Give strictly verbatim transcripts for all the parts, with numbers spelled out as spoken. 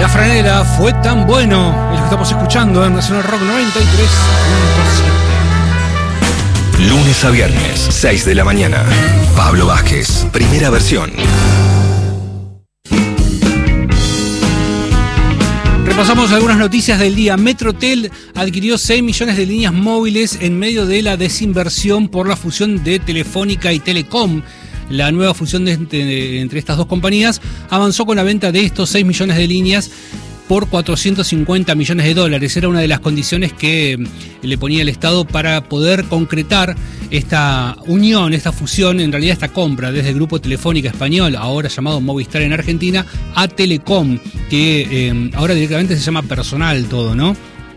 La Franela fue tan bueno, es lo que estamos escuchando en Nacional Rock noventa y tres punto siete. Lunes a viernes, seis de la mañana. Pablo Vázquez, primera versión. Repasamos algunas noticias del día. Metrotel adquirió seis millones de líneas móviles en medio de la desinversión por la fusión de Telefónica y Telecom. La nueva fusión de, de, entre estas dos compañías avanzó con la venta de estos seis millones de líneas por cuatrocientos cincuenta millones de dólares. Era una de las condiciones que le ponía el Estado para poder concretar esta unión, esta fusión, en realidad esta compra desde el Grupo Telefónica Español, ahora llamado Movistar en Argentina, a Telecom, que eh, ahora directamente se llama Personal todo, ¿no?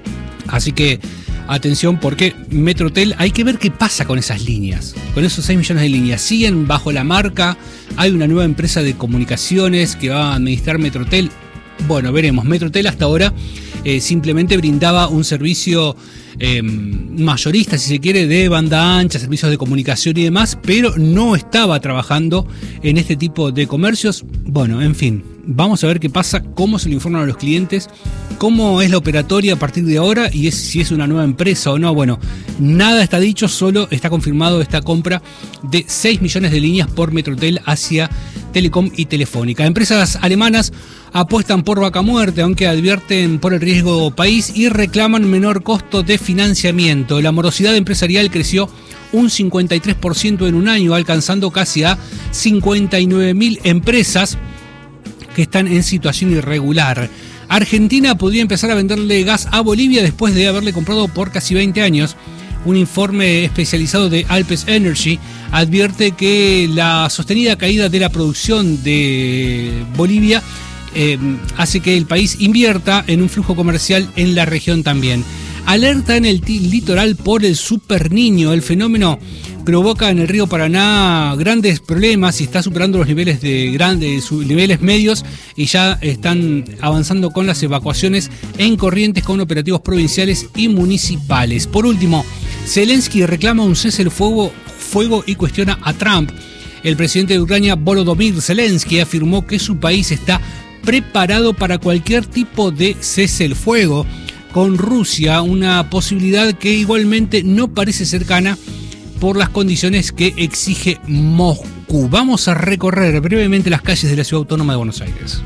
Así que atención, porque Metrotel, hay que ver qué pasa con esas líneas, con esos seis millones de líneas. ¿Siguen bajo la marca? ¿Hay una nueva empresa de comunicaciones que va a administrar Metrotel? Bueno, veremos. Metrotel hasta ahora eh, simplemente brindaba un servicio eh, mayorista, si se quiere, de banda ancha, servicios de comunicación y demás, pero no estaba trabajando en este tipo de comercios. Bueno, en fin, vamos a ver qué pasa, cómo se le informan a los clientes, cómo es la operatoria a partir de ahora y es, si es una nueva empresa o no. Bueno, nada está dicho, solo está confirmado esta compra de seis millones de líneas por Metrotel hacia Telecom y Telefónica. Empresas alemanas apuestan por vaca muerte, aunque advierten por el riesgo país y reclaman menor costo de financiamiento. La morosidad empresarial creció un cincuenta y tres por ciento en un año, alcanzando casi a cincuenta y nueve mil empresas que están en situación irregular. Argentina podría empezar a venderle gas a Bolivia después de haberle comprado por casi veinte años. Un informe especializado de Alpes Energy advierte que la sostenida caída de la producción de Bolivia eh, hace que el país invierta en un flujo comercial en la región también. Alerta en el litoral por el Super Niño. El fenómeno provoca en el río Paraná grandes problemas y está superando los niveles de grandes niveles medios y ya están avanzando con las evacuaciones en Corrientes con operativos provinciales y municipales. Por último, Zelensky reclama un cese el fuego, fuego y cuestiona a Trump. El presidente de Ucrania, Volodymyr Zelensky, afirmó que su país está preparado para cualquier tipo de cese el fuego con Rusia, una posibilidad que igualmente no parece cercana por las condiciones que exige Moscú. Vamos a recorrer brevemente las calles de la Ciudad Autónoma de Buenos Aires.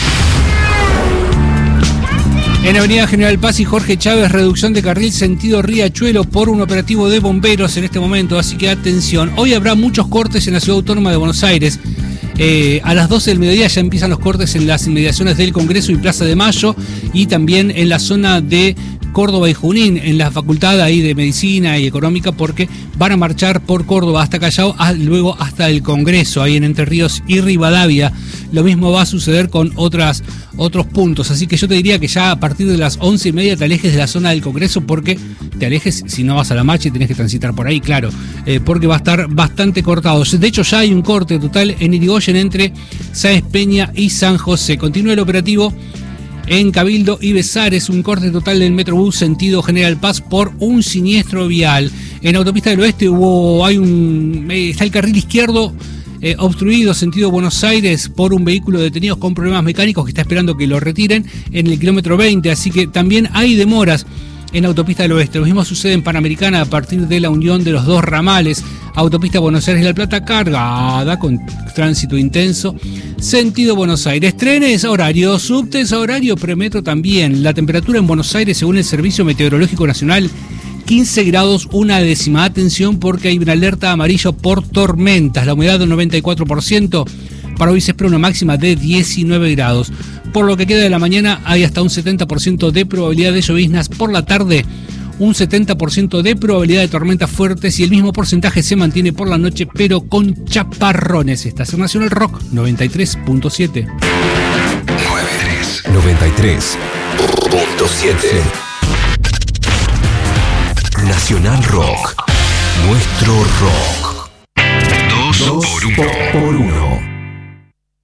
En Avenida General Paz y Jorge Chávez, reducción de carril sentido Riachuelo por un operativo de bomberos en este momento, así que atención. Hoy habrá muchos cortes en la Ciudad Autónoma de Buenos Aires. Eh, a las doce del mediodía ya empiezan los cortes en las inmediaciones del Congreso y Plaza de Mayo y también en la zona de Córdoba y Junín, en la facultad ahí de Medicina y Económica, porque van a marchar por Córdoba hasta Callao, luego hasta el Congreso, ahí en Entre Ríos y Rivadavia. Lo mismo va a suceder con otras, otros puntos, así que yo te diría que ya a partir de las once y media te alejes de la zona del Congreso, porque te alejes si no vas a la marcha y tenés que transitar por ahí, claro, eh, porque va a estar bastante cortado. De hecho, ya hay un corte total en Irigoyen entre Sáenz Peña y San José. Continúa el operativo en Cabildo y Besares, un corte total del Metrobús sentido General Paz por un siniestro vial. En Autopista del Oeste hubo, hay un, está el carril izquierdo eh, obstruido sentido Buenos Aires por un vehículo detenido con problemas mecánicos que está esperando que lo retiren en el kilómetro veinte, así que también hay demoras en Autopista del Oeste. Lo mismo sucede en Panamericana a partir de la unión de los dos ramales. Autopista Buenos Aires y La Plata cargada con tránsito intenso sentido Buenos Aires. Trenes, horario, subtes, horario, premetro también. La temperatura en Buenos Aires, según el Servicio Meteorológico Nacional, quince grados, una décima. Atención porque hay una alerta amarillo por tormentas. La humedad del noventa y cuatro por ciento. Para hoy se espera una máxima de diecinueve grados. Por lo que queda de la mañana hay hasta un setenta por ciento de probabilidad de lloviznas. Por la tarde, un setenta por ciento de probabilidad de tormentas fuertes y el mismo porcentaje se mantiene por la noche, pero con chaparrones. Estación Nacional Rock noventa y tres punto siete. noventa y tres punto siete. Nacional Rock. Nuestro rock. Dos, Dos por uno. Por uno.